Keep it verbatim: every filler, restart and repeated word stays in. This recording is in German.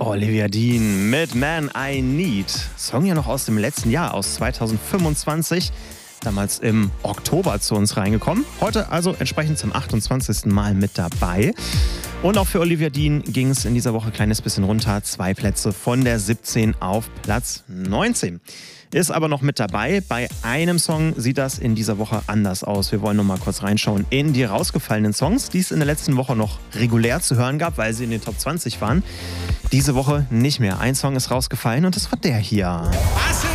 Olivia Dean mit Man I Need. Song ja noch aus dem letzten Jahr, aus zweitausendfünfundzwanzig. Damals im Oktober zu uns reingekommen. Heute also entsprechend zum achtundzwanzigsten Mal mit dabei. Und auch für Olivia Dean ging es in dieser Woche ein kleines bisschen runter. Zwei Plätze von der siebzehn auf Platz neunzehn. Ist aber noch mit dabei. Bei einem Song sieht das in dieser Woche anders aus. Wir wollen noch mal kurz reinschauen in die rausgefallenen Songs, die es in der letzten Woche noch regulär zu hören gab, weil sie in den Top zwanzig waren. Diese Woche nicht mehr. Ein Song ist rausgefallen und das war der hier.